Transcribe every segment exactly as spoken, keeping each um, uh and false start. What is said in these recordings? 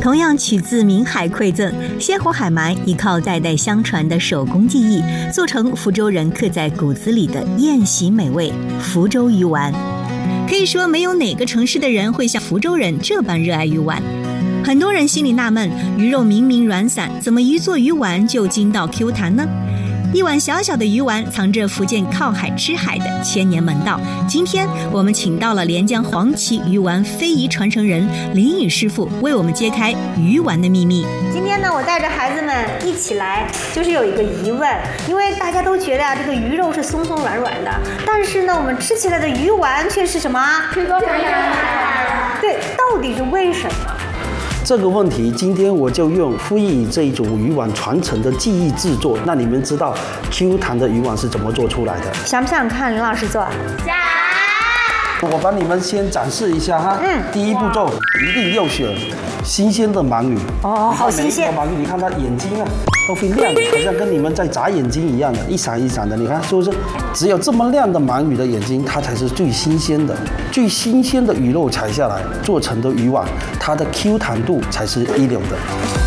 同样取自闽海馈赠，鲜活海鳗依靠代代相传的手工技艺，做成福州人刻在骨子里的宴席美味——福州鱼丸。可以说，没有哪个城市的人会像福州人这般热爱鱼丸。很多人心里纳闷，鱼肉明明软散，怎么一做鱼丸就筋道 Q 弹呢？一碗小小的鱼丸藏着福建靠海吃海的千年门道。今天我们请到了连江黄岐鱼丸非遗传承人林宇师傅，为我们揭开鱼丸的秘密。 今天呢，我带着孩子们一起来，就是有一个疑问，因为大家都觉得啊，这个鱼肉是松松软软的，但是呢，我们吃起来的鱼丸却是什么？脆多软软。对，到底是为什么？ 这个问题，今天我就用非遗这一种鱼丸传承的技艺制作，那你们知道 Q 弹的鱼丸是怎么做出来的？ 想不想看林老师做？想。 我帮你们先展示一下哈。嗯。第一步骤一定要选新鲜的鳗鱼。 哦，好新鲜。 鳗鱼，你看它眼睛啊都会亮，好像跟你们在眨眼睛一样的，一闪一闪的。你看是不是？只有这么亮的鳗鱼的眼睛，它才是最新鲜的。最新鲜的鱼肉采下来做成的鱼丸，它的 Q 弹度才是一流的。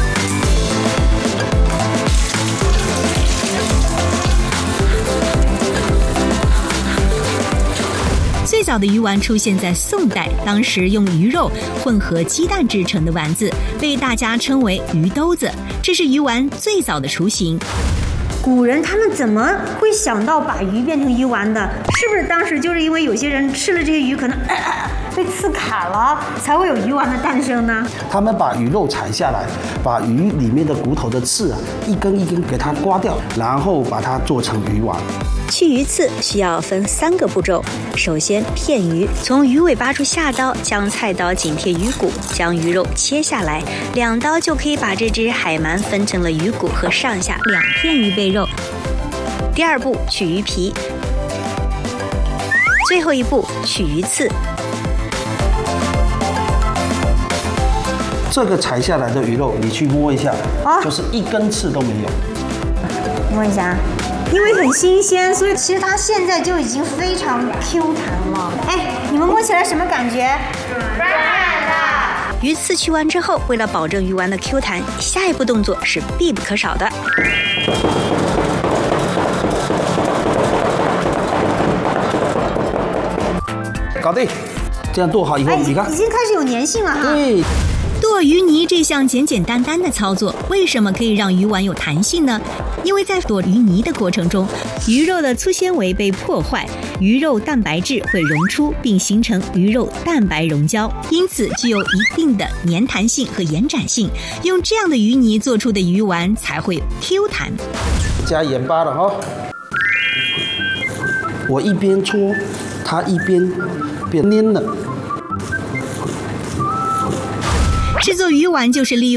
最早的鱼丸出现在宋代，当时用鱼肉混合鸡蛋制成的丸子，被大家称为鱼兜子，这是鱼丸最早的雏形。 古人他们怎么会想到把鱼变成鱼丸的？是不是当时就是因为有些人吃了这些鱼可能、呃、被刺卡了，才会有鱼丸的诞生呢？ 他们把鱼肉采下来，把鱼里面的骨头的刺啊一根一根给它刮掉，然后把它做成鱼丸。 去鱼刺需要分三个步骤。首先片鱼，从鱼尾巴处下刀，将菜刀紧贴鱼骨，将鱼肉切下来，两刀就可以把这只海鳗分成了鱼骨和上下两片鱼背肉。第二步取鱼皮，最后一步取鱼刺。 这个采下来的鱼肉，你去摸一下，啊、就是一根刺都没有。 摸一下。因为很新鲜，所以其实它现在就已经非常 Q 弹了。哎，你们摸起来什么感觉？软软的。 鱼刺去完之后，为了保证鱼丸的 Q 弹，下一步动作是必不可少的。 搞定，这样剁好以后， 哎、 你看， 已经开始有粘性了哈。 对。 剁鱼泥这项简简单单的操作，为什么可以让鱼丸有弹性呢？因为在剁鱼泥的过程中，鱼肉的粗纤维被破坏，鱼肉蛋白质会溶出，并形成鱼肉蛋白溶胶，因此具有一定的粘弹性和延展性。用这样的鱼泥做出的鱼丸才会 Q 弹。 加盐巴了哈，我一边搓，它一边变黏了。 制作鱼丸就是利用